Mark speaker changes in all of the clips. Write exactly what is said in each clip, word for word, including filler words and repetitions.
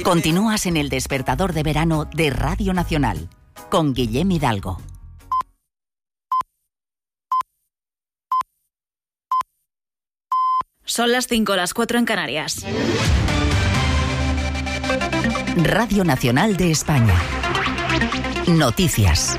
Speaker 1: Continúas en el despertador de verano de Radio Nacional, con Guillem Hidalgo.
Speaker 2: Son las cinco, las cuatro en Canarias.
Speaker 1: Radio Nacional de España. Noticias.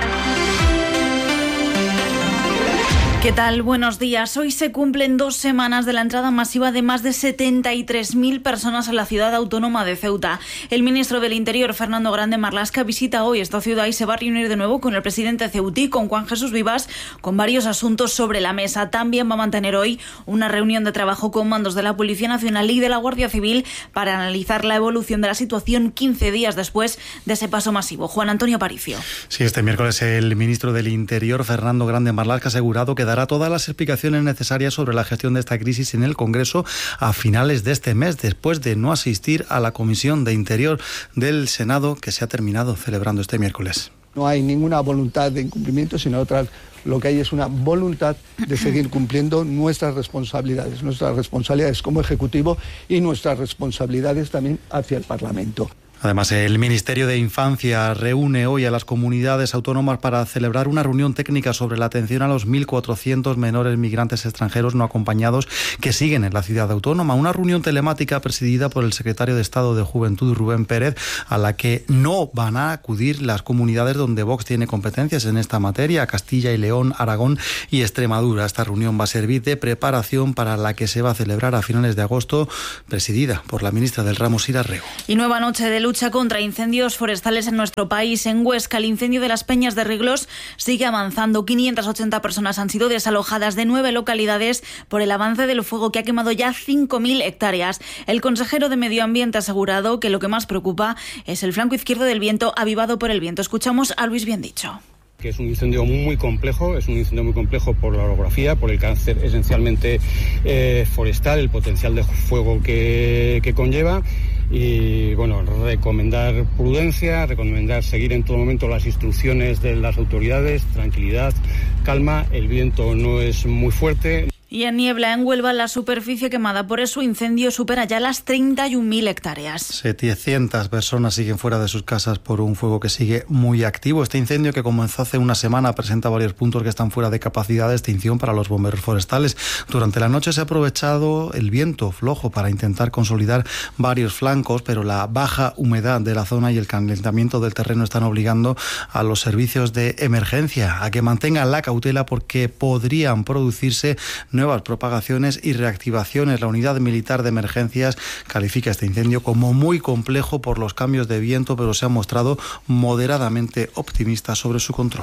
Speaker 2: ¿Qué tal? Buenos días. Hoy se cumplen dos semanas de la entrada masiva de más de setenta y tres mil personas a la ciudad autónoma de Ceuta. El ministro del Interior, Fernando Grande Marlaska, visita hoy esta ciudad y se va a reunir de nuevo con el presidente ceutí, con Juan Jesús Vivas, con varios asuntos sobre la mesa. También va a mantener hoy una reunión de trabajo con mandos de la Policía Nacional y de la Guardia Civil para analizar la evolución de la situación quince días después de ese paso masivo. Juan Antonio Aparicio.
Speaker 3: Sí, este miércoles el ministro del Interior, Fernando Grande Marlaska, ha asegurado que dará todas las explicaciones necesarias sobre la gestión de esta crisis en el Congreso a finales de este mes, después de no asistir a la Comisión de Interior del Senado, que se ha terminado celebrando este miércoles.
Speaker 4: No hay ninguna voluntad de incumplimiento, sino otra, lo que hay es una voluntad de seguir cumpliendo nuestras responsabilidades, nuestras responsabilidades como Ejecutivo y nuestras responsabilidades también hacia el Parlamento.
Speaker 3: Además, el Ministerio de Infancia reúne hoy a las comunidades autónomas para celebrar una reunión técnica sobre la atención a los mil cuatrocientos menores migrantes extranjeros no acompañados que siguen en la ciudad autónoma. Una reunión telemática presidida por el secretario de Estado de Juventud, Rubén Pérez, a la que no van a acudir las comunidades donde Vox tiene competencias en esta materia, Castilla y León, Aragón y Extremadura. Esta reunión va a servir de preparación para la que se va a celebrar a finales de agosto, presidida por la ministra del ramo, Sira Rego.
Speaker 2: Y nueva noche de lucha contra incendios forestales en nuestro país. En Huesca, el incendio de las Peñas de Riglos sigue avanzando. quinientas ochenta personas han sido desalojadas de nueve localidades por el avance del fuego que ha quemado ya cinco mil hectáreas. El consejero de Medio Ambiente ha asegurado que lo que más preocupa es el flanco izquierdo del viento avivado por el viento. Escuchamos a Luis Biendicho.
Speaker 5: Que es un incendio muy complejo, es un incendio muy complejo por la orografía, por el cáncer esencialmente eh, forestal, el potencial de fuego que, que conlleva. Y bueno, recomendar prudencia, recomendar seguir en todo momento las instrucciones de las autoridades, tranquilidad, calma, el viento no es muy fuerte.
Speaker 2: Y en Niebla, en Huelva, la superficie quemada por ese incendio supera ya las treinta y un mil hectáreas.
Speaker 3: setecientas personas siguen fuera de sus casas por un fuego que sigue muy activo. Este incendio, que comenzó hace una semana, presenta varios puntos que están fuera de capacidad de extinción para los bomberos forestales. Durante la noche se ha aprovechado el viento flojo para intentar consolidar varios flancos, pero la baja humedad de la zona y el calentamiento del terreno están obligando a los servicios de emergencia a que mantengan la cautela, porque podrían producirse nuevas propagaciones y reactivaciones. La Unidad Militar de Emergencias califica este incendio como muy complejo por los cambios de viento, pero se ha mostrado moderadamente optimista sobre su control.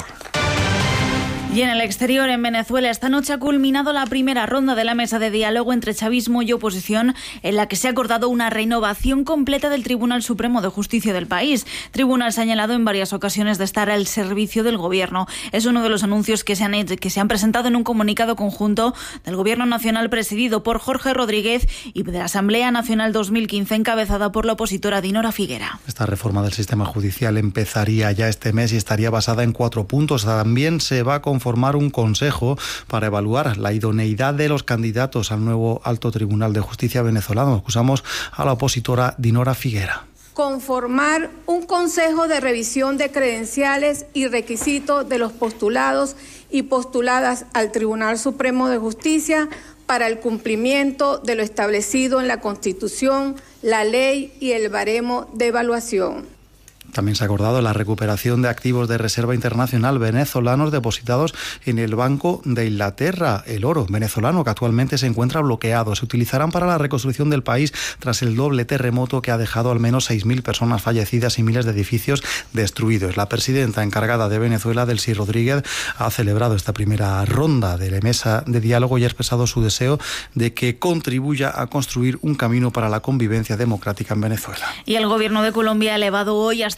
Speaker 2: Y en el exterior, en Venezuela, esta noche ha culminado la primera ronda de la mesa de diálogo entre chavismo y oposición, en la que se ha acordado una renovación completa del Tribunal Supremo de Justicia del país. Tribunal señalado en varias ocasiones de estar al servicio del gobierno. Es uno de los anuncios que se han hecho, que se han presentado en un comunicado conjunto del Gobierno Nacional presidido por Jorge Rodríguez y de la Asamblea Nacional dos mil quince encabezada por la opositora Dinora Figuera.
Speaker 3: Esta reforma del sistema judicial empezaría ya este mes y estaría basada en cuatro puntos. También se va a conformar un consejo para evaluar la idoneidad de los candidatos al nuevo Alto Tribunal de Justicia venezolano. Acusamos a la opositora Dinora Figuera.
Speaker 6: Conformar un consejo de revisión de credenciales y requisitos de los postulados y postuladas al Tribunal Supremo de Justicia para el cumplimiento de lo establecido en la Constitución, la ley y el baremo de evaluación.
Speaker 3: También se ha acordado la recuperación de activos de reserva internacional venezolanos depositados en el Banco de Inglaterra. El oro venezolano, que actualmente se encuentra bloqueado, se utilizarán para la reconstrucción del país tras el doble terremoto que ha dejado al menos seis mil personas fallecidas y miles de edificios destruidos. La presidenta encargada de Venezuela, Delcy Rodríguez, ha celebrado esta primera ronda de la mesa de diálogo y ha expresado su deseo de que contribuya a construir un camino para la convivencia democrática en Venezuela.
Speaker 2: Y el gobierno de Colombia ha elevado hoy hasta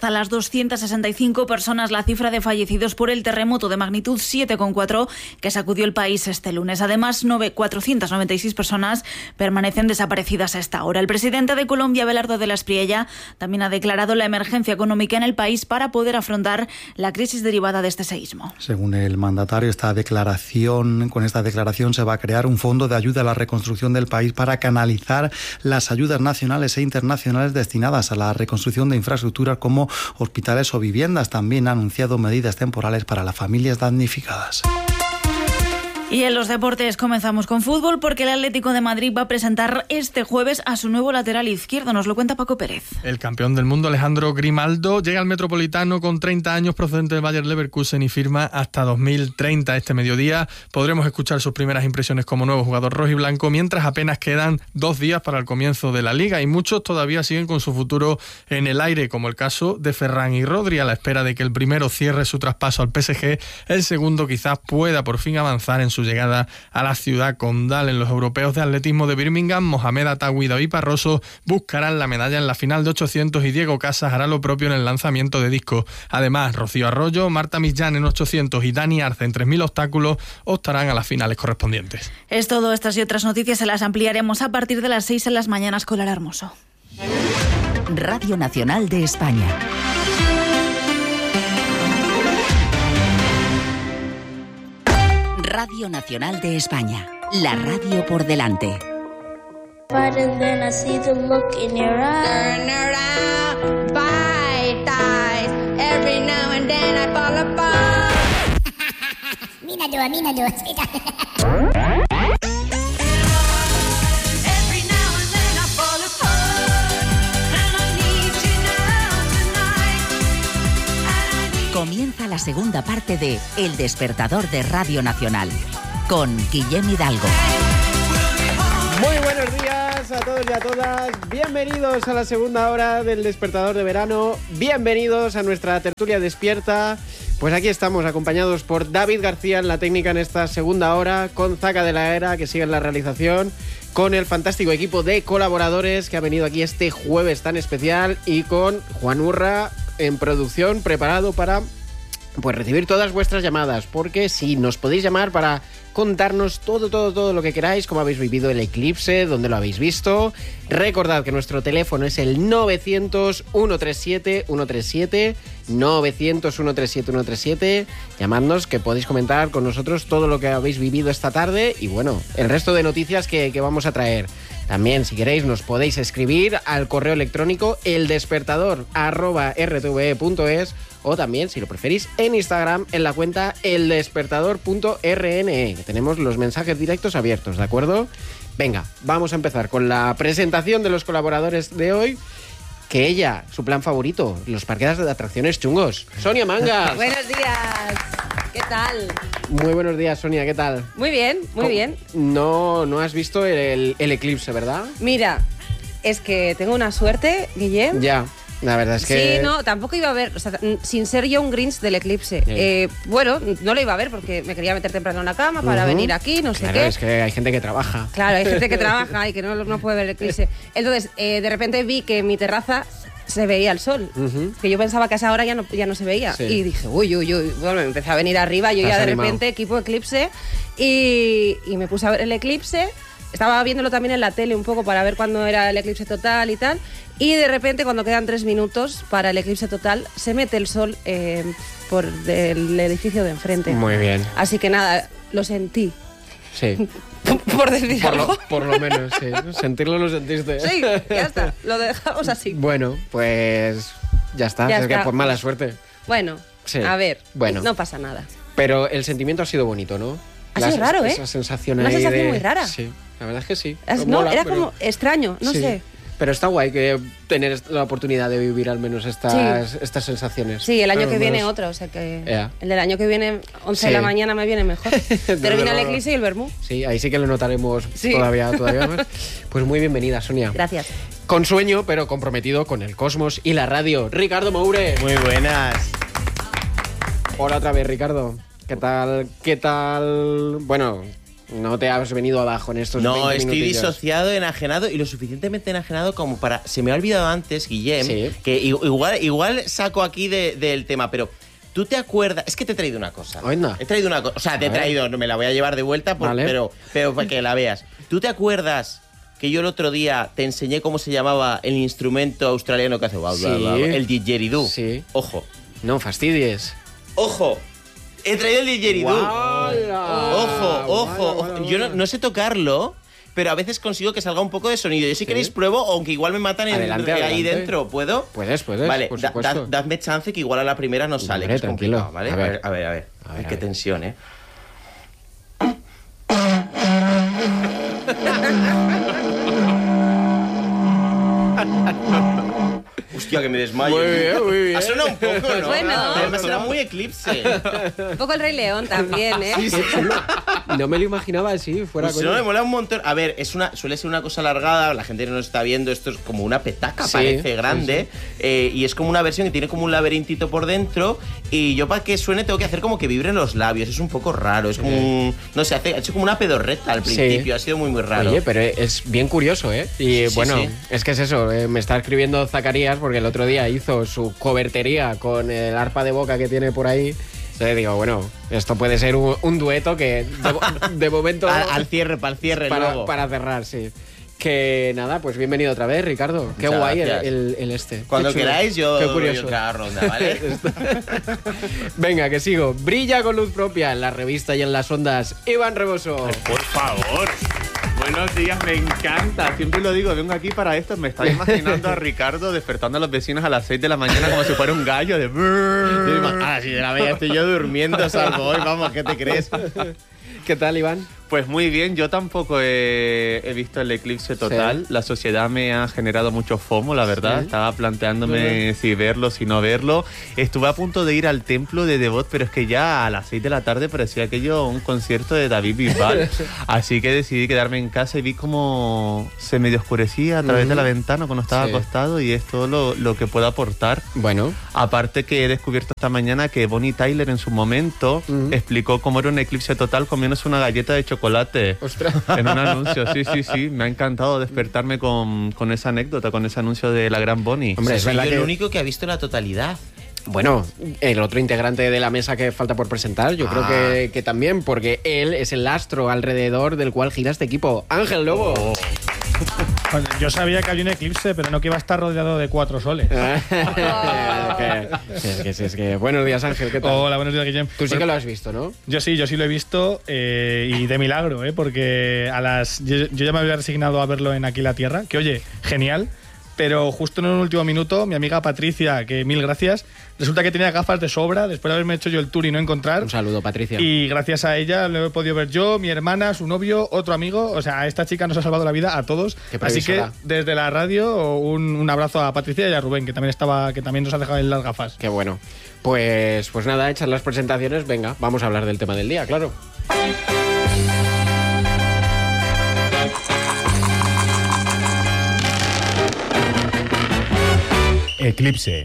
Speaker 2: alcanza las doscientas sesenta y cinco personas la cifra de fallecidos por el terremoto de magnitud siete coma cuatro que sacudió el país este lunes. Además, cuatrocientas noventa y seis personas permanecen desaparecidas a esta hora. El presidente de Colombia, Abelardo de la Espriella, también ha declarado la emergencia económica en el país para poder afrontar la crisis derivada de este seísmo.
Speaker 3: Según el mandatario, esta declaración, con esta declaración se va a crear un fondo de ayuda a la reconstrucción del país para canalizar las ayudas nacionales e internacionales destinadas a la reconstrucción de infraestructuras como hospitales o viviendas. También ha anunciado medidas temporales para las familias damnificadas.
Speaker 2: Y en los deportes comenzamos con fútbol porque el Atlético de Madrid va a presentar este jueves a su nuevo lateral izquierdo. Nos lo cuenta Paco Pérez.
Speaker 7: El campeón del mundo, Alejandro Grimaldo, llega al Metropolitano con treinta años, procedente del Bayer Leverkusen y firma hasta dos mil treinta. Este mediodía podremos escuchar sus primeras impresiones como nuevo jugador rojiblanco, mientras apenas quedan dos días para el comienzo de la Liga y muchos todavía siguen con su futuro en el aire, como el caso de Ferran y Rodri, a la espera de que el primero cierre su traspaso al P S G, el segundo quizás pueda por fin avanzar en su llegada a la ciudad condal. En los europeos de atletismo de Birmingham, Mohamed Atawi y David Parroso buscarán la medalla en la final de ochocientos y Diego Casas hará lo propio en el lanzamiento de disco. Además, Rocío Arroyo, Marta Millán en ochocientos y Dani Arce en tres mil obstáculos optarán a las finales correspondientes.
Speaker 2: Es todo. Estas y otras noticias se las ampliaremos a partir de las seis en las mañanas con Lara Hermoso.
Speaker 1: Radio Nacional de España. Radio Nacional de España, la radio por delante.
Speaker 8: Míralo, míralo.
Speaker 1: Comienza la segunda parte de El Despertador de Radio Nacional, con Guillem Hidalgo.
Speaker 9: Muy buenos días a todos y a todas. Bienvenidos a la segunda hora del Despertador de Verano. Bienvenidos a nuestra tertulia despierta. Pues aquí estamos, acompañados por David García en la técnica en esta segunda hora, con Zaca de la Era, que sigue en la realización, con el fantástico equipo de colaboradores que ha venido aquí este jueves tan especial, y con Juan Urra en producción, preparado para pues recibir todas vuestras llamadas, porque si nos podéis llamar para contarnos todo, todo, todo lo que queráis, cómo habéis vivido el eclipse, dónde lo habéis visto. Recordad que nuestro teléfono es el novecientos, ciento treinta y siete, ciento treinta y siete, novecientos, ciento treinta y siete, ciento treinta y siete. Llamadnos, que podéis comentar con nosotros todo lo que habéis vivido esta tarde y, bueno, el resto de noticias que, que vamos a traer. También, si queréis, nos podéis escribir al correo electrónico eldespertador arroba r t v e punto es, o también, si lo preferís, en Instagram en la cuenta eldespertador punto r n e, que tenemos los mensajes directos abiertos, ¿de acuerdo? Venga, vamos a empezar con la presentación de los colaboradores de hoy. Que ella, su plan favorito, los parques de atracciones chungos. Sonia Mangas.
Speaker 10: Buenos días. ¿Qué tal?
Speaker 9: Muy buenos días, Sonia, ¿qué tal?
Speaker 10: Muy bien, muy
Speaker 9: ¿Cómo?
Speaker 10: bien.
Speaker 9: No, no has visto el, el eclipse, ¿verdad?
Speaker 10: Mira, es que tengo una suerte, Guillem.
Speaker 9: Ya, la verdad es que...
Speaker 10: Sí, no, tampoco iba a ver, o sea, sin ser yo un Grinch del eclipse.
Speaker 9: Sí.
Speaker 10: Eh, bueno, no lo iba a ver porque me quería meter temprano en la cama para
Speaker 9: uh-huh.
Speaker 10: venir aquí, no sé
Speaker 9: claro,
Speaker 10: qué.
Speaker 9: es que hay gente que trabaja.
Speaker 10: Claro, hay gente que trabaja y que no, no puede ver el eclipse. Entonces, eh, de repente vi que en mi terraza se veía el sol, uh-huh. que yo pensaba que a esa hora ya no, ya no se veía. Sí. Y dije, uy, uy, uy. Bueno, me empecé a venir arriba, yo ya de animado. repente, equipo eclipse, y, y me puse a ver el eclipse. Estaba viéndolo también en la tele un poco para ver cuándo era el eclipse total y tal. Y de repente, cuando quedan tres minutos para el eclipse total, se mete el sol eh, por el edificio de enfrente.
Speaker 9: Muy bien.
Speaker 10: Así que nada, lo sentí.
Speaker 9: Sí.
Speaker 10: Por decir
Speaker 9: por
Speaker 10: algo.
Speaker 9: Lo, por lo menos, sí. Sentirlo lo sentiste.
Speaker 10: Sí, ya está. Lo dejamos así.
Speaker 9: Bueno, pues ya está.
Speaker 10: Ya
Speaker 9: es
Speaker 10: está.
Speaker 9: que pues mala suerte.
Speaker 10: Bueno,
Speaker 9: sí.
Speaker 10: A ver,
Speaker 9: bueno.
Speaker 10: No pasa nada.
Speaker 9: Pero el sentimiento ha sido bonito, ¿no?
Speaker 10: Ha sido raro, ¿eh?
Speaker 9: Esa sensación
Speaker 10: Una
Speaker 9: ahí
Speaker 10: sensación
Speaker 9: de...
Speaker 10: muy rara.
Speaker 9: Sí, la verdad es que sí.
Speaker 10: Es, no,
Speaker 9: mola,
Speaker 10: era
Speaker 9: pero...
Speaker 10: como extraño, no
Speaker 9: sí.
Speaker 10: sé.
Speaker 9: Pero está guay que tener la oportunidad de vivir al menos estas, sí. estas sensaciones.
Speaker 10: Sí, el año
Speaker 9: claro,
Speaker 10: que viene
Speaker 9: menos...
Speaker 10: otro, o sea que
Speaker 9: yeah.
Speaker 10: el del año que viene, once sí. de la mañana me viene mejor. Termina el eclipse y el vermú.
Speaker 9: Sí, ahí sí que lo notaremos
Speaker 10: sí.
Speaker 9: todavía, todavía más. Pues muy bienvenida, Sonia.
Speaker 10: Gracias.
Speaker 9: Con sueño, pero comprometido con el cosmos y la radio, Ricardo Moure.
Speaker 11: Muy buenas.
Speaker 9: Hola otra vez, Ricardo. ¿Qué tal? ¿Qué tal? Bueno... No te has venido abajo en estos
Speaker 11: No,
Speaker 9: veinte
Speaker 11: estoy
Speaker 9: minutillos.
Speaker 11: disociado, enajenado y lo suficientemente enajenado como para... Se me ha olvidado antes, Guillem,
Speaker 9: Sí.
Speaker 11: que igual, igual saco aquí de, del tema, pero... ¿Tú te acuerdas? Es que te he traído una cosa.
Speaker 9: Oiga.
Speaker 11: He traído una cosa. O sea, te he
Speaker 9: A ver.
Speaker 11: traído, no me la voy a llevar de vuelta, por-
Speaker 9: Vale.
Speaker 11: pero, pero para que la veas. ¿Tú te acuerdas que yo el otro día te enseñé cómo se llamaba el instrumento australiano que hace? Bla, bla, bla,
Speaker 9: Sí.
Speaker 11: el didgeridoo.
Speaker 9: Sí.
Speaker 11: Ojo.
Speaker 9: No fastidies.
Speaker 11: Ojo. He traído el didgeridoo.
Speaker 9: ¡Hala!
Speaker 11: Ojo, ojo.
Speaker 9: Guala, guala,
Speaker 11: Yo no,
Speaker 9: guala.
Speaker 11: no sé tocarlo, pero a veces consigo que salga un poco de sonido. Yo si
Speaker 9: Sí.
Speaker 11: queréis pruebo, aunque igual me matan en-
Speaker 9: Adelante,
Speaker 11: ahí
Speaker 9: adelante.
Speaker 11: dentro. ¿Puedo?
Speaker 9: Puedes, puedes,
Speaker 11: Vale,
Speaker 9: por
Speaker 11: da-
Speaker 9: supuesto.
Speaker 11: da- dadme chance que igual a la primera no sale,
Speaker 9: Hombre,
Speaker 11: que es
Speaker 9: tranquilo.
Speaker 11: complicado, ¿vale?
Speaker 9: A
Speaker 11: A
Speaker 9: ver.
Speaker 11: ver, a ver, a ver.
Speaker 9: A ver,
Speaker 11: Ay,
Speaker 9: a
Speaker 11: qué
Speaker 9: ver.
Speaker 11: tensión, ¿eh? Hostia, que me desmayo.
Speaker 9: Muy bien, muy bien.
Speaker 11: Ha sonado un poco, ¿no?
Speaker 10: Bueno.
Speaker 11: Además era muy eclipse.
Speaker 10: Un poco el Rey León también, ¿eh?
Speaker 9: Qué chulo. No me lo imaginaba así, fuera
Speaker 11: Pues
Speaker 9: coña.
Speaker 11: no, me mola un montón. A ver, es una, suele ser una cosa alargada, la gente no nos está viendo, esto es como una petaca,
Speaker 9: Sí,
Speaker 11: parece
Speaker 9: sí,
Speaker 11: grande, eh, y es como una versión que tiene como un laberintito por dentro, y yo para que suene tengo que hacer como que vibren los labios, es un poco raro, es como un, no sé, hace, ha hecho como una pedorreta al
Speaker 9: Sí.
Speaker 11: principio, ha sido muy muy raro.
Speaker 9: Oye, pero es bien curioso, ¿eh? Y
Speaker 11: Sí, sí,
Speaker 9: bueno,
Speaker 11: sí.
Speaker 9: es que es eso, eh, me está escribiendo Zacarías porque el otro día hizo su cobertería con el arpa de boca que tiene por ahí. Entonces digo, bueno, esto puede ser un, un dueto que de, mo- de momento...
Speaker 11: al, al cierre, para el cierre
Speaker 9: para,
Speaker 11: luego.
Speaker 9: para cerrar, sí. Que nada, pues bienvenido otra vez, Ricardo. Qué
Speaker 11: Muchas
Speaker 9: guay el,
Speaker 11: gracias.
Speaker 9: el- el este.
Speaker 11: Cuando
Speaker 9: Qué chulo.
Speaker 11: queráis yo
Speaker 9: Qué
Speaker 11: doy
Speaker 9: curioso.
Speaker 11: otra ronda, ¿vale?
Speaker 9: Venga, que sigo. Brilla con luz propia en la revista y en las ondas. Iván Reboso.
Speaker 12: Por favor. Buenos días, me encanta. Siempre lo digo, vengo aquí para esto. Me estaba imaginando a Ricardo despertando a los vecinos a las seis de la mañana como si fuera un gallo de...
Speaker 11: Ah, si de la media estoy yo durmiendo, salvo hoy, vamos, ¿qué te crees?
Speaker 9: ¿Qué tal, Iván?
Speaker 12: Pues muy bien, yo tampoco he, he visto el eclipse total.
Speaker 9: Sí.
Speaker 12: La sociedad me ha generado mucho FOMO, la verdad.
Speaker 9: Sí.
Speaker 12: Estaba planteándome si verlo, si no verlo. Estuve a punto de ir al templo de Devot, pero es que ya a las seis de la tarde parecía aquello un concierto de David Bisbal. Así que decidí quedarme en casa y vi cómo se medio oscurecía a través
Speaker 9: Ujú.
Speaker 12: de la ventana cuando estaba
Speaker 9: Sí.
Speaker 12: acostado, y es todo lo, lo que puedo aportar.
Speaker 9: Bueno,
Speaker 12: Aparte que he descubierto esta mañana que Bonnie Tyler en su momento
Speaker 9: Ujú.
Speaker 12: explicó cómo era un eclipse total comiéndose una galleta de chocolate
Speaker 9: ostras.
Speaker 12: en un anuncio. Sí, sí, sí. Me ha encantado despertarme con, con esa anécdota, con ese anuncio de la gran Bonnie.
Speaker 9: Hombre, es
Speaker 11: Soy
Speaker 9: verdad
Speaker 11: yo
Speaker 9: que...
Speaker 11: el único que ha visto la totalidad.
Speaker 9: Bueno, el otro integrante de la mesa que falta por presentar, yo
Speaker 11: Ah.
Speaker 9: creo que, que también, porque él es el astro alrededor del cual gira este equipo. Ángel Lobo.
Speaker 12: Oh.
Speaker 13: Bueno, yo sabía que había un eclipse, pero no que iba a estar rodeado de cuatro soles.
Speaker 9: es, que, es, que, es que- buenos días, Ángel, ¿qué tal?
Speaker 13: Hola, buenos días, Guillem.
Speaker 9: Tú sí
Speaker 13: Bueno,
Speaker 9: que lo has visto, ¿no?
Speaker 13: Yo sí, yo sí lo he visto eh, y de milagro, ¿eh? Porque a las yo, yo ya me había resignado a verlo en Aquí la Tierra, que oye, genial, pero justo en un último minuto, mi amiga Patricia, que mil gracias, resulta que tenía gafas de sobra después de haberme hecho yo el tour y no encontrar.
Speaker 9: Un saludo, Patricia.
Speaker 13: Y gracias a ella lo he podido ver yo, mi hermana, su novio, otro amigo. O sea, esta chica nos ha salvado la vida a todos.
Speaker 9: Qué
Speaker 13: Así que
Speaker 9: previsora.
Speaker 13: desde la radio un, un abrazo a Patricia y a Rubén, que también estaba, que también nos ha dejado en las gafas.
Speaker 9: Qué bueno. Pues, pues nada, hechas las presentaciones, venga, vamos a hablar del tema del día, claro.
Speaker 14: Eclipse.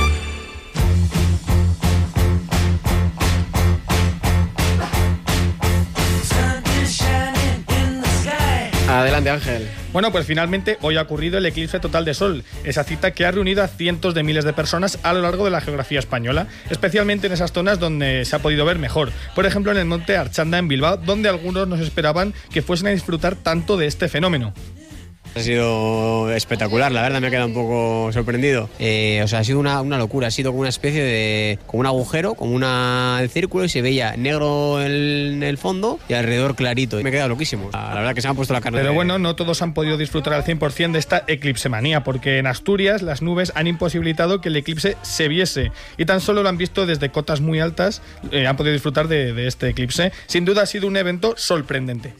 Speaker 9: Adelante, Ángel.
Speaker 13: Bueno, pues finalmente hoy ha ocurrido el eclipse total de Sol, esa cita que ha reunido a cientos de miles de personas a lo largo de la geografía española, especialmente en esas zonas donde se ha podido ver mejor. Por ejemplo, en el monte Archanda en Bilbao, donde algunos no se esperaban que fuesen a disfrutar tanto de este fenómeno.
Speaker 15: Ha sido espectacular, la verdad me ha quedado un poco sorprendido. Eh, o sea, ha sido una, una locura, ha sido como una especie de... como un agujero, como una, un círculo, y se veía negro en el fondo y alrededor clarito. Y me he quedado loquísimo. La verdad que se me han puesto la carne.
Speaker 13: Pero
Speaker 15: de-
Speaker 13: bueno, no todos han podido disfrutar al cien por ciento de esta eclipsemanía, porque en Asturias las nubes han imposibilitado que el eclipse se viese y tan solo lo han visto desde cotas muy altas, eh, han podido disfrutar de, de este eclipse. Sin duda ha sido un evento sorprendente.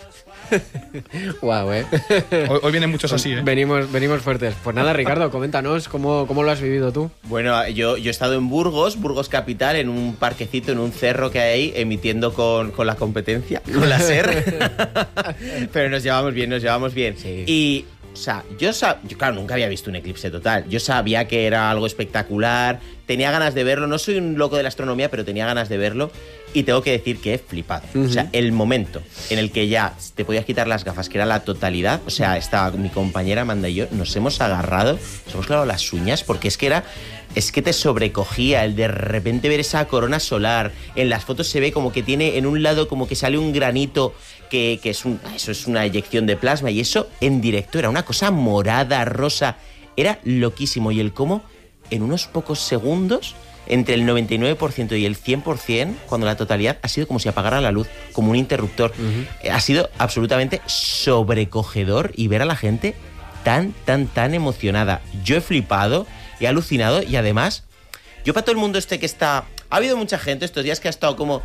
Speaker 9: Guau, eh.
Speaker 13: Hoy, hoy vienen muchos así, ¿eh?
Speaker 9: Venimos, venimos fuertes. Pues nada, Ricardo, coméntanos cómo, cómo lo has vivido tú.
Speaker 11: Bueno, yo, yo he estado en Burgos, Burgos capital, en un parquecito, en un cerro que hay ahí, emitiendo con, con la competencia, con la SER. Pero nos llevamos bien, nos llevamos bien.
Speaker 9: Sí.
Speaker 11: Y O sea, yo, sab... yo claro, nunca había visto un eclipse total. Yo sabía que era algo espectacular, tenía ganas de verlo. No soy un loco de la astronomía, pero tenía ganas de verlo. Y tengo que decir que he flipado. Uh-huh. O sea, el momento en el que ya te podías quitar las gafas, que era la totalidad. O sea, estaba mi compañera Amanda y yo, nos hemos agarrado, nos hemos clavado las uñas, porque es que era... Es que te sobrecogía el de repente ver esa corona solar. En las fotos se ve como que tiene en un lado como que sale un granito que, que es un, eso es una eyección de plasma. Y eso en directo era una cosa morada, rosa. Era loquísimo. Y el cómo en unos pocos segundos, entre el noventa y nueve por ciento y el cien por ciento, cuando la totalidad ha sido como si apagara la luz, como un interruptor. Uh-huh. Ha sido absolutamente sobrecogedor y ver a la gente tan, tan, tan emocionada. Yo he flipado. He alucinado y además, yo para todo el mundo este que está... Ha habido mucha gente estos días que ha estado como...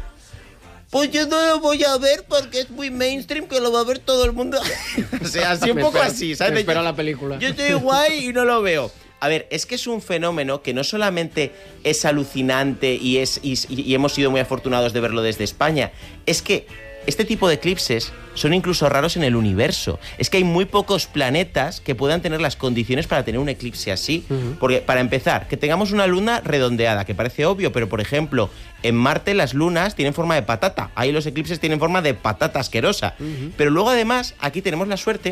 Speaker 11: Pues yo no lo voy a ver porque es muy mainstream, que lo va a ver todo el mundo. O sea, así un poco
Speaker 9: espero,
Speaker 11: así, ¿sabes?
Speaker 9: Me espero la película.
Speaker 11: Yo estoy guay y no lo veo. A ver, es que es un fenómeno que no solamente es alucinante y, es, y, y hemos sido muy afortunados de verlo desde España, es que este tipo de eclipses son incluso raros en el universo. Es que hay muy pocos planetas que puedan tener las condiciones para tener un eclipse así. Uh-huh. Porque, para empezar, que tengamos una luna redondeada, que parece obvio, pero, por ejemplo, en Marte las lunas tienen forma de patata. Ahí los eclipses tienen forma de patata asquerosa. Uh-huh. Pero luego, además, aquí tenemos la suerte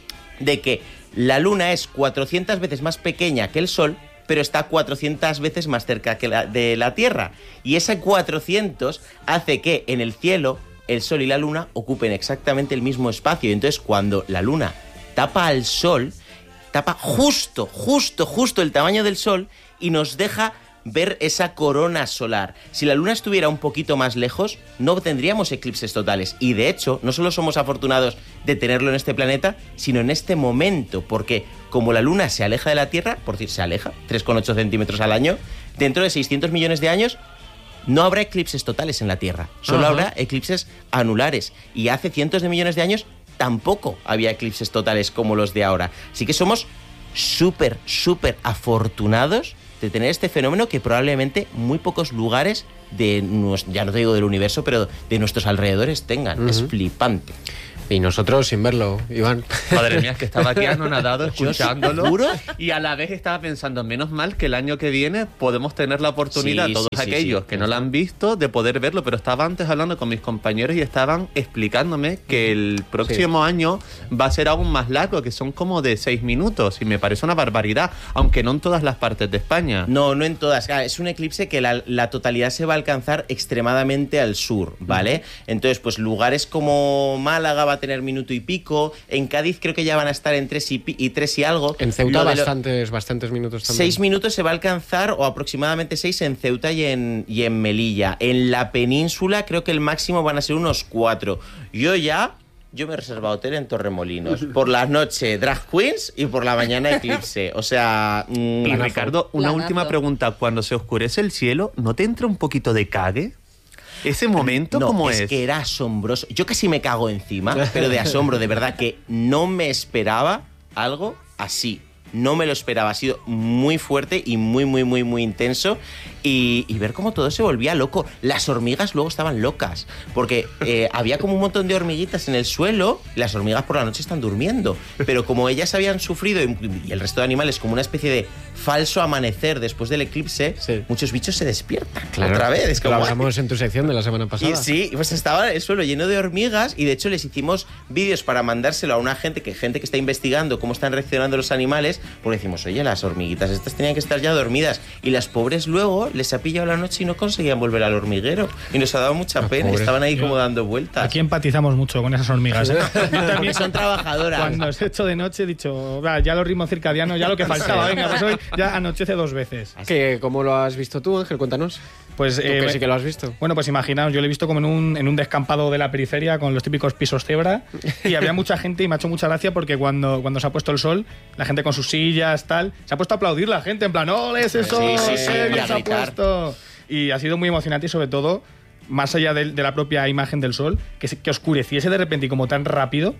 Speaker 11: de que la luna es cuatrocientas veces más pequeña que el Sol, pero está cuatrocientas veces más cerca que la, de la Tierra. Y ese cuatrocientos hace que en el cielo el Sol y la Luna ocupen exactamente el mismo espacio. Y entonces cuando la Luna tapa al Sol, tapa justo, justo, justo el tamaño del Sol y nos deja ver esa corona solar. Si la Luna estuviera un poquito más lejos, no tendríamos eclipses totales. Y de hecho, no solo somos afortunados de tenerlo en este planeta, sino en este momento, porque como la Luna se aleja de la Tierra, por decir, se aleja, tres coma ocho centímetros al año, dentro de seiscientos millones de años, no habrá eclipses totales en la Tierra, solo Ajá. habrá eclipses anulares. Y hace cientos de millones de años tampoco había eclipses totales como los de ahora. Así que somos súper, súper afortunados de tener este fenómeno que probablemente muy pocos lugares de, ya no te digo del universo, pero de nuestros alrededores tengan. Uh-huh. Es flipante.
Speaker 9: Y nosotros sin verlo, Iván.
Speaker 12: Madre mía, es que estaba aquí anonadado escuchándolo. ¿Seguro? Y a la vez estaba pensando, menos mal que el año que viene podemos tener la oportunidad, sí, todos sí, aquellos sí, sí. que no lo han visto, de poder verlo. Pero estaba antes hablando con mis compañeros y estaban explicándome que el próximo sí. año va a ser aún más largo, que son como de seis minutos. Y me parece una barbaridad, aunque no en todas las partes de España.
Speaker 11: No, no en todas. Es un eclipse que la, la totalidad se va a alcanzar extremadamente al sur, ¿vale? Uh-huh. Entonces, pues lugares como Málaga va a tener minuto y pico, en Cádiz creo que ya van a estar en tres y, pi- y tres y algo.
Speaker 9: En Ceuta lo bastantes, lo... bastantes minutos también.
Speaker 11: Seis minutos se va a alcanzar, o aproximadamente seis en Ceuta y en, y en Melilla. En la península creo que el máximo van a ser unos cuatro. Yo ya... Yo me he reservado hotel en Torremolinos. Por la noche drag queens y por la mañana eclipse. O sea... Mmm,
Speaker 12: y Ricardo, una Planazo. última pregunta. Cuando se oscurece el cielo, ¿no te entra un poquito de cague? ¿Ese momento
Speaker 11: no,
Speaker 12: cómo
Speaker 11: es?
Speaker 12: es?
Speaker 11: Que era asombroso. Yo casi me cago encima, pero de asombro, de verdad, que no me esperaba algo así. No me lo esperaba. Ha sido muy fuerte y muy, muy, muy, muy intenso. Y, y ver cómo todo se volvía loco. Las hormigas luego estaban locas, porque eh, había como un montón de hormiguitas en el suelo. Y las hormigas por la noche están durmiendo. Pero como ellas habían sufrido, y, y el resto de animales, como una especie de falso amanecer después del eclipse, sí. muchos bichos se despiertan claro, otra vez. Es como,
Speaker 9: lo hablamos en tu sección de la semana pasada.
Speaker 11: Y sí, pues estaba el suelo lleno de hormigas. Y de hecho les hicimos vídeos para mandárselo a una gente que, gente que está investigando cómo están reaccionando los animales. Porque decimos, oye, las hormiguitas estas tenían que estar ya dormidas. Y las pobres luego les ha pillado la noche y no conseguían volver al hormiguero. Y nos ha dado mucha ah, pena. Pobre. Estaban ahí como dando vueltas.
Speaker 13: Aquí empatizamos mucho con esas hormigas, ¿eh?
Speaker 11: También son trabajadoras.
Speaker 13: Cuando os he hecho de noche he dicho, ya los ritmos circadianos, ya lo que faltaba. Venga, pues hoy ya anochece dos veces.
Speaker 9: ¿Qué, ¿Cómo lo has visto tú, Ángel? Cuéntanos.
Speaker 13: Pues eh,
Speaker 9: que sí que lo has visto.
Speaker 13: Bueno, pues imaginaos, yo lo he visto como en un, en un descampado de la periferia con los típicos pisos cebra y había mucha gente y me ha hecho mucha gracia porque cuando, cuando se ha puesto el sol, la gente con sus sillas, tal, se ha puesto a aplaudir la gente en plan, ¡ole ese sol!
Speaker 11: Sí, sí, sí,
Speaker 13: ¡Qué bien se ha puesto! Y ha sido muy emocionante y sobre todo, más allá de, de la propia imagen del sol, que, se, que oscureciese de repente y como tan rápido,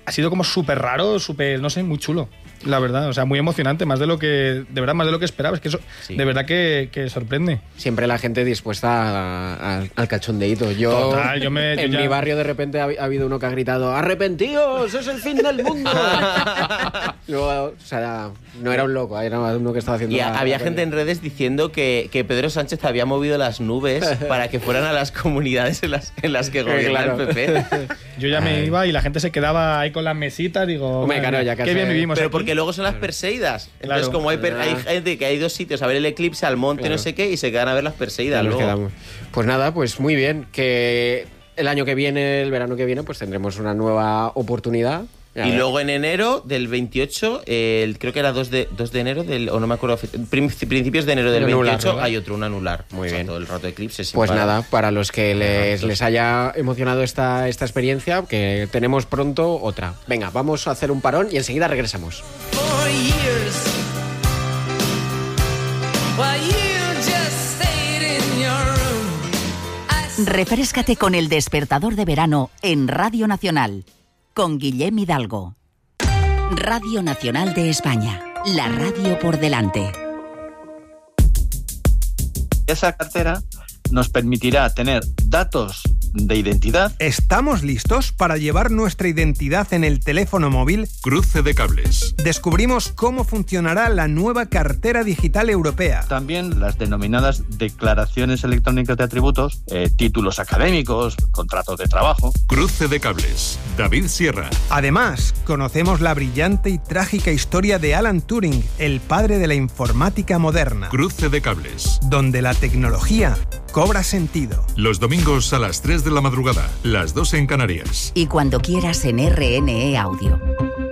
Speaker 13: ha sido como súper raro, súper, no sé, muy chulo. La verdad, o sea, muy emocionante, más de lo que, de verdad, más de lo que esperaba. Es que eso, sí. de verdad que, que sorprende.
Speaker 9: Siempre la gente dispuesta a, a, al cachondeíto. Yo,
Speaker 13: Total, yo me,
Speaker 9: en
Speaker 13: yo ya...
Speaker 9: mi barrio de repente ha, ha habido uno que ha gritado ¡arrepentíos! ¡Es el fin del mundo! Luego, o sea, no era un loco, era uno que estaba haciendo...
Speaker 11: Y
Speaker 9: la,
Speaker 11: había
Speaker 9: la
Speaker 11: gente en redes diciendo que, que Pedro Sánchez había movido las nubes para que fueran a las comunidades en las, en las que gobierna claro. el P P.
Speaker 13: Yo ya me iba y la gente se quedaba ahí con las mesitas, digo...
Speaker 9: Hombre, claro, ya
Speaker 13: qué bien vivimos
Speaker 11: Pero
Speaker 13: aquí.
Speaker 11: Porque luego son las Perseidas. Entonces,
Speaker 13: Claro.
Speaker 11: como hay, per- hay gente que hay dos sitios a ver el eclipse, al monte,
Speaker 9: Claro.
Speaker 11: no sé qué, y se quedan a ver las Perseidas.
Speaker 9: Nos
Speaker 11: Luego.
Speaker 9: quedamos. Pues nada, pues muy bien. Que el año que viene, el verano que viene, pues tendremos una nueva oportunidad. A
Speaker 11: Y
Speaker 9: ver.
Speaker 11: luego en enero del veintiocho, el, creo que era dos de, dos de enero, del, o no me acuerdo, prim- principios de enero del
Speaker 9: Un anular,
Speaker 11: veintiocho,
Speaker 9: ¿no?
Speaker 11: hay otro, un anular.
Speaker 9: Muy
Speaker 11: O sea,
Speaker 9: bien.
Speaker 11: todo el rato de eclipse. sin
Speaker 9: Pues
Speaker 11: parar.
Speaker 9: nada, para los que les, les haya emocionado esta, esta experiencia, que tenemos pronto otra. Venga, vamos a hacer un parón y enseguida regresamos.
Speaker 1: Refréscate con el despertador de verano en Radio Nacional, con Guillem Hidalgo. Radio Nacional de España, la radio por delante.
Speaker 14: Esa cartera nos permitirá tener datos de identidad.
Speaker 16: ¿Estamos listos para llevar nuestra identidad en el teléfono móvil?
Speaker 17: Cruce de cables.
Speaker 16: Descubrimos cómo funcionará la nueva cartera digital europea.
Speaker 14: También las denominadas declaraciones electrónicas de atributos, eh, títulos académicos, contratos de trabajo.
Speaker 17: Cruce de cables. David Sierra.
Speaker 16: Además, conocemos la brillante y trágica historia de Alan Turing, el padre de la informática moderna.
Speaker 17: Cruce de cables.
Speaker 16: Donde la tecnología cobra sentido.
Speaker 17: Los domingos a las tres de la madrugada, las dos en Canarias.
Speaker 1: Y cuando quieras en R N E Audio.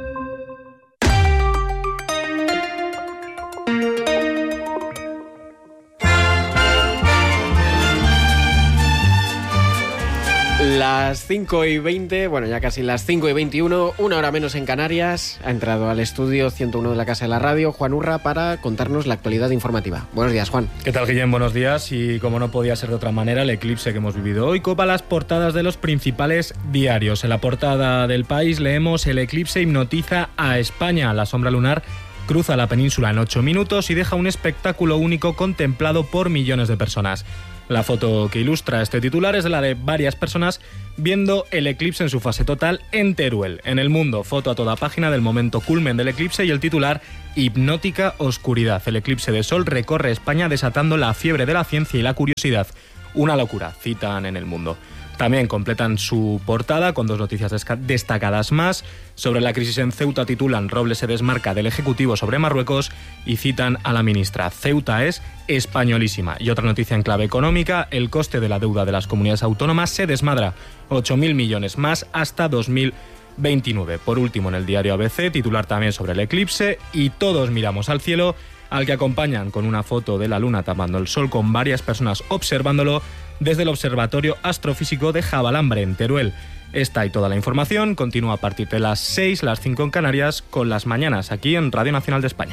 Speaker 9: Las cinco y veinte, bueno, ya casi las cinco y veintiuno, una hora menos en Canarias. Ha entrado al estudio ciento uno de la Casa de la Radio, Juan Urra, para contarnos la actualidad informativa. Buenos días, Juan.
Speaker 18: ¿Qué tal, Guillem? Buenos días. Y como no podía ser de otra manera, el eclipse que hemos vivido hoy copa las portadas de los principales diarios. En la portada del País leemos: el eclipse hipnotiza a España. La sombra lunar cruza la península en ocho minutos y deja un espectáculo único contemplado por millones de personas. La foto que ilustra este titular es la de varias personas viendo el eclipse en su fase total en Teruel, en El Mundo. Foto a toda página del momento culmen del eclipse y el titular: hipnótica oscuridad. El eclipse de sol recorre España desatando la fiebre de la ciencia y la curiosidad. Una locura, citan en El Mundo. También completan su portada con dos noticias destacadas más. Sobre la crisis en Ceuta titulan: Robles se desmarca del Ejecutivo sobre Marruecos, y citan a la ministra: Ceuta es españolísima. Y otra noticia en clave económica: el coste de la deuda de las comunidades autónomas se desmadra, ocho mil millones más hasta dos mil veintinueve. Por último, en el diario A B C, titular también sobre el eclipse: y todos miramos al cielo, al que acompañan con una foto de la luna tapando el sol con varias personas observándolo desde el Observatorio Astrofísico de Jabalambre, en Teruel. Esta y toda la información continúa a partir de las seis, las cinco en Canarias, con Las Mañanas, aquí en Radio Nacional de España.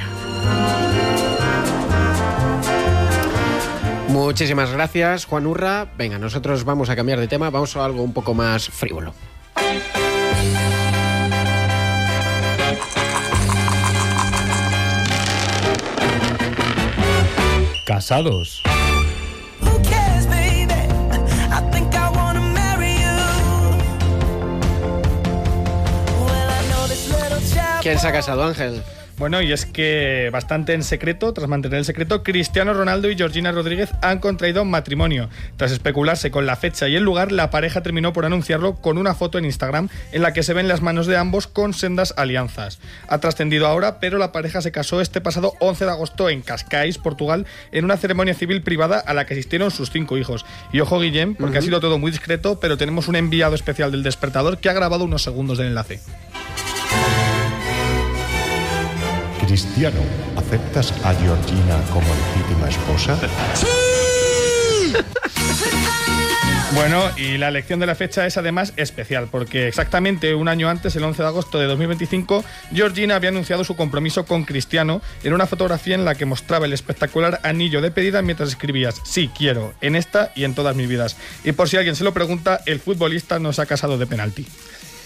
Speaker 9: Muchísimas gracias, Juan Urra. Venga, nosotros vamos a cambiar de tema, vamos a algo un poco más frívolo.
Speaker 18: Casados.
Speaker 9: ¿Quién se ha casado, Ángel?
Speaker 13: Bueno, y es que bastante en secreto, tras mantener el secreto, Cristiano Ronaldo y Georgina Rodríguez han contraído matrimonio. Tras especularse con la fecha y el lugar, la pareja terminó por anunciarlo con una foto en Instagram en la que se ven las manos de ambos con sendas alianzas. Ha trascendido ahora, pero la pareja se casó este pasado once de agosto en Cascais, Portugal, en una ceremonia civil privada a la que asistieron sus cinco hijos. Y ojo, Guillem, porque uh-huh. ha sido todo muy discreto, pero tenemos un enviado especial del Despertador que ha grabado unos segundos del enlace.
Speaker 19: Cristiano, ¿aceptas a Georgina como legítima esposa?
Speaker 13: ¡Sí! Bueno, y la elección de la fecha es además especial, porque exactamente un año antes, el once de agosto de dos mil veinticinco, Georgina había anunciado su compromiso con Cristiano en una fotografía en la que mostraba el espectacular anillo de pedida mientras escribías: sí, quiero, en esta y en todas mis vidas. Y por si alguien se lo pregunta, el futbolista no se ha casado de penalti.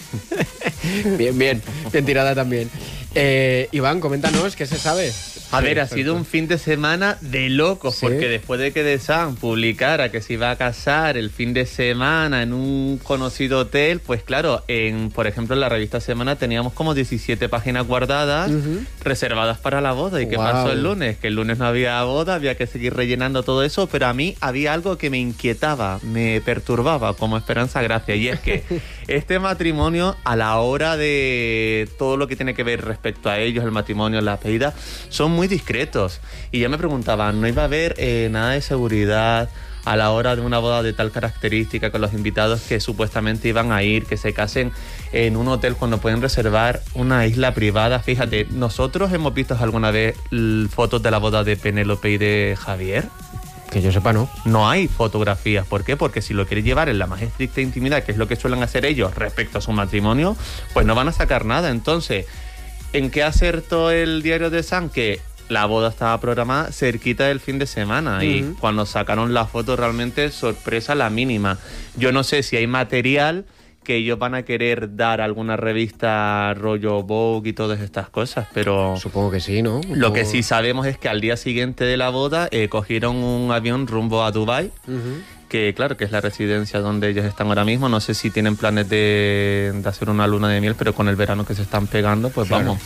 Speaker 9: Bien, bien, bien tirada también. Eh, Iván, coméntanos, ¿qué se sabe?
Speaker 12: A ver, ha sido un fin de semana de locos, ¿sí? Porque después de que The Sun publicara que se iba a casar el fin de semana en un conocido hotel, pues claro, en por ejemplo en la revista Semana teníamos como diecisiete páginas guardadas, uh-huh. reservadas para la boda. ¿Y qué wow. pasó el lunes? Que el lunes no había boda, había que seguir rellenando todo eso, pero a mí había algo que me inquietaba, me perturbaba como Esperanza Gracia, y es que este matrimonio, a la hora de todo lo que tiene que ver respecto a ellos, el matrimonio, la pedida, son muy discretos. Y yo me preguntaba, ¿no iba a haber eh, nada de seguridad a la hora de una boda de tal característica con los invitados que supuestamente iban a ir, que se casen en un hotel cuando pueden reservar una isla privada? Fíjate, nosotros hemos visto alguna vez fotos de la boda de Penélope y de Javier.
Speaker 9: Que yo sepa, no.
Speaker 12: No hay fotografías. ¿Por qué? Porque si lo quieres llevar en la más estricta intimidad, que es lo que suelen hacer ellos respecto a su matrimonio, pues no van a sacar nada. Entonces, ¿en qué acertó el diario The Sun? Que la boda estaba programada cerquita del fin de semana, uh-huh. y cuando sacaron la foto realmente sorpresa la mínima. Yo no sé si hay material que ellos van a querer dar a alguna revista rollo Vogue y todas estas cosas, pero...
Speaker 9: Supongo que sí, ¿no?
Speaker 12: Lo que sí sabemos es que al día siguiente de la boda eh, cogieron un avión rumbo a Dubái, uh-huh. que claro, que es la residencia donde ellos están ahora mismo. No sé si tienen planes de, de hacer una luna de miel, pero con el verano que se están pegando, pues claro. vamos...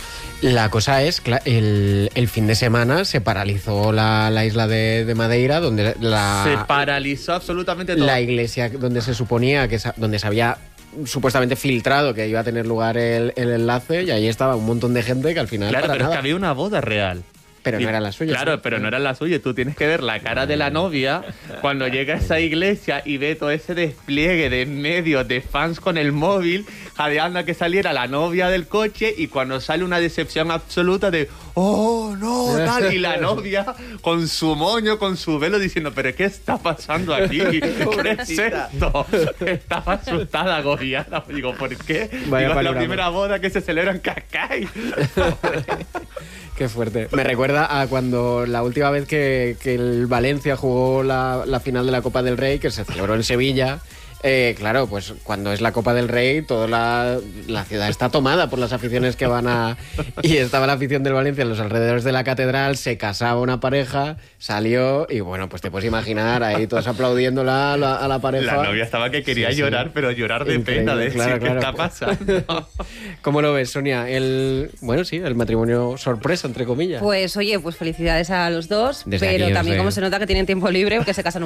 Speaker 9: La cosa es, el, el fin de semana se paralizó la, la isla de, de Madeira, donde la...
Speaker 12: Se paralizó absolutamente todo.
Speaker 9: La iglesia donde se suponía que donde se había supuestamente filtrado que iba a tener lugar el, el enlace, y ahí estaba un montón de gente que al final...
Speaker 12: Claro,
Speaker 9: para
Speaker 12: pero
Speaker 9: nada.
Speaker 12: es que había una boda real.
Speaker 9: Pero
Speaker 12: y,
Speaker 9: no era la suya.
Speaker 12: Claro,
Speaker 9: ¿sí?
Speaker 12: pero no era la suya. Tú tienes que ver la cara de la novia cuando llega a esa iglesia y ve todo ese despliegue de medios, de fans con el móvil, jadeando a que saliera la novia del coche, y cuando sale una decepción absoluta de ¡oh, no! Tal, y la novia con su moño, con su velo, diciendo ¿pero qué está pasando aquí? ¿Qué es esto? Estaba asustada, agobiada. Digo, ¿por qué?
Speaker 9: Vaya
Speaker 12: Digo, es la
Speaker 9: panorama.
Speaker 12: primera boda que se celebra en Cascais.
Speaker 9: Qué fuerte. Me recuerda a cuando la última vez que, que el Valencia jugó la, la final de la Copa del Rey, que se celebró en Sevilla. Eh, claro, pues cuando es la Copa del Rey, toda la, la ciudad está tomada por las aficiones que van a... Y estaba la afición del Valencia en los alrededores de la catedral, se casaba una pareja, salió y bueno, pues te puedes imaginar ahí todos aplaudiéndola a la, a la pareja.
Speaker 12: La novia estaba que quería sí, llorar, sí. pero llorar de Increíble, pena, de decir claro, claro. ¿qué está pasando?
Speaker 9: ¿Cómo lo ves, Sonia? El, bueno, sí, el matrimonio sorpresa, entre comillas.
Speaker 10: Pues oye, pues felicidades a los dos,
Speaker 9: Desde
Speaker 10: pero
Speaker 9: aquí,
Speaker 10: también
Speaker 9: desde...
Speaker 10: como se nota que tienen tiempo libre, que se casan